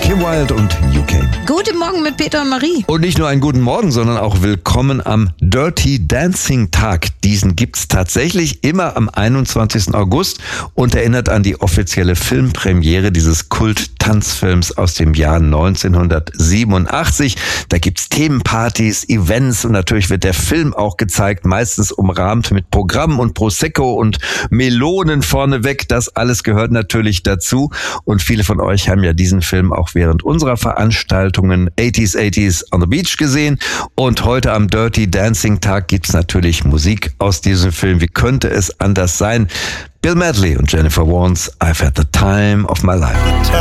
Kim Wilde und UK. Guten Morgen mit Peter und Marie. Und nicht nur einen guten Morgen, sondern auch willkommen am Dirty Dancing Tag. Diesen gibt's tatsächlich immer am 21. August und erinnert an die offizielle Filmpremiere dieses Kult-Tanzfilms aus dem Jahr 1987. Da gibt's Themenpartys, Events und natürlich wird der Film auch gezeigt, meistens umrahmt mit Programm und Prosecco und Melonen vorneweg. Das alles gehört natürlich dazu und viele von euch haben ja diesen Film auch während unserer Veranstaltungen 80s on the Beach gesehen. Und heute am Dirty Dancing Tag gibt's natürlich Musik aus diesem Film. Wie könnte es anders sein? Bill Medley und Jennifer Warnes, I've had the time of my life.